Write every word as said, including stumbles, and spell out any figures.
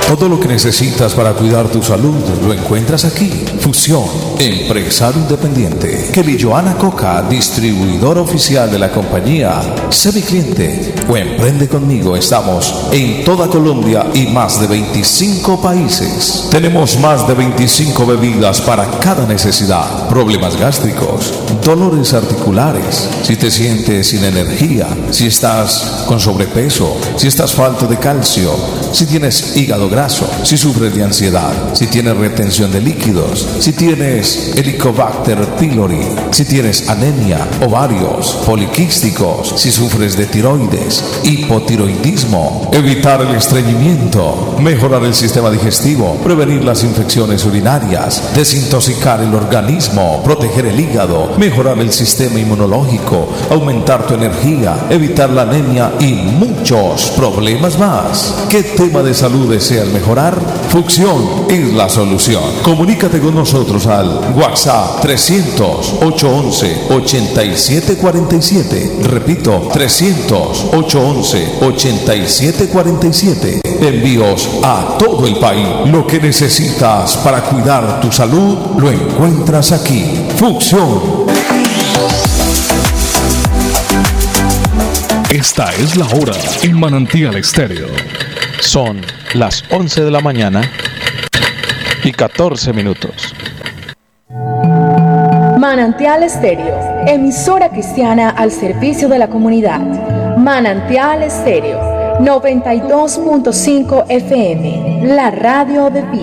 Todo lo que necesitas para cuidar tu salud lo encuentras aquí. Fusión, empresario independiente. Kelly Joana Coca, distribuidor oficial de la compañía. Sé mi cliente o emprende conmigo. Estamos en toda Colombia y más de veinticinco países. Tenemos más de veinticinco bebidas para cada necesidad. Problemas gástricos, dolores articulares, si te sientes sin energía, si estás con sobrepeso, si estás falto de calcio, si tienes hígado graso, si sufres de ansiedad, si tienes retención de líquidos, si tienes Helicobacter pylori, si tienes anemia, ovarios, poliquísticos, si sufres de tiroides, hipotiroidismo, evitar el estreñimiento, mejorar el sistema digestivo, prevenir las infecciones urinarias, desintoxicar el organismo, proteger el hígado, mejorar el sistema inmunológico, aumentar tu energía, evitar la anemia y muchos problemas más. ¿Qué tema de salud deseas mejorar? Fusión es la solución. Comunícate con nosotros al WhatsApp trescientos, ochocientos once, ochenta y siete cuarenta y siete. Repito, trescientos, ochocientos once, ochenta y siete cuarenta y siete. Envíos a todo el país. Lo que necesitas para cuidar tu salud lo encuentras aquí. Fusión. Esta es la hora en Manantial Estéreo. Son las once de la mañana y catorce minutos. Manantial Estéreo, emisora cristiana al servicio de la comunidad. Manantial Estéreo, noventa y dos punto cinco F M, la radio de vida.